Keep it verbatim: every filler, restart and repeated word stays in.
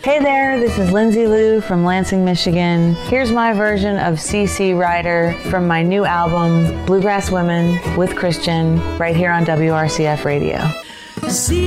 Hey there, this is Lindsay Lou from Lansing, Michigan. Here's my version of C C Rider from my new album, Bluegrass Women with Christian, right here on W R C F Radio.